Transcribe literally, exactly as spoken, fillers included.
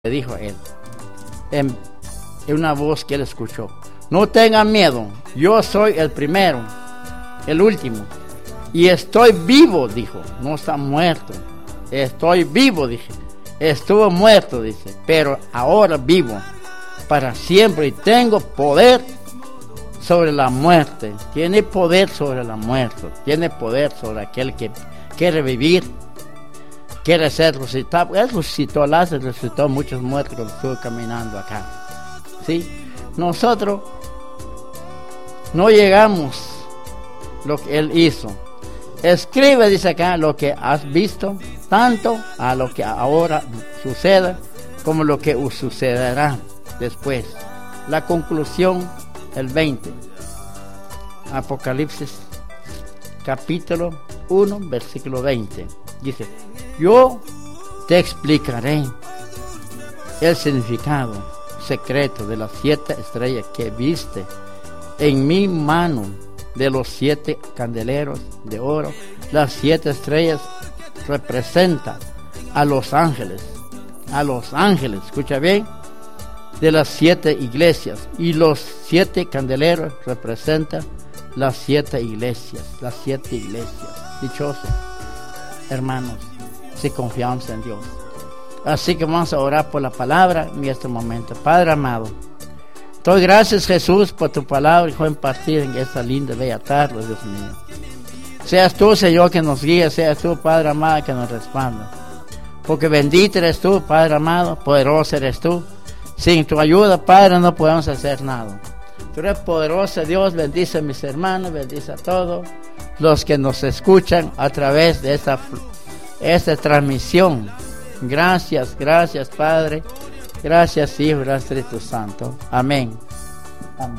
Le dijo él, en, en una voz que él escuchó: no tengan miedo, yo soy el primero, el último, y estoy vivo, dijo. No está muerto, estoy vivo, dije. Estuvo muerto, dice, pero ahora vivo para siempre y tengo poder sobre la muerte. Tiene poder sobre la muerte, tiene poder sobre aquel que quiere vivir, quiere ser resucitado. Él resucitó, Lázaro resucitó muchos muertos cuando estuvo caminando acá. ¿Sí? Nosotros no llegamos lo que él hizo. Escribe, dice acá, lo que has visto, tanto a lo que ahora suceda como lo que sucederá después. La conclusión, el veinte. Apocalipsis capítulo uno, versículo veinte. Dice: yo te explicaré el significado secreto de las siete estrellas que viste en mi mano, de los siete candeleros de oro. Las siete estrellas representan a los ángeles, a los ángeles, escucha bien, de las siete iglesias, y los siete candeleros representan las siete iglesias, las siete iglesias. Dichosos, hermanos, si confiamos en Dios. Así que vamos a orar por la palabra en este momento. Padre amado, te doy gracias, Jesús, por tu palabra y fue impartida en esta linda, bella tarde, Dios mío. Seas tú, Señor, que nos guíe, seas tú, Padre amado, que nos respalda. Porque bendito eres tú, Padre amado, poderoso eres tú. Sin tu ayuda, Padre, no podemos hacer nada. Tú eres poderoso, Dios, bendice a mis hermanos, bendice a todos los que nos escuchan a través de esta, esta transmisión. Gracias, gracias, Padre. Gracias, Hijo, gracias, Espíritu Santo. Amén. Amén.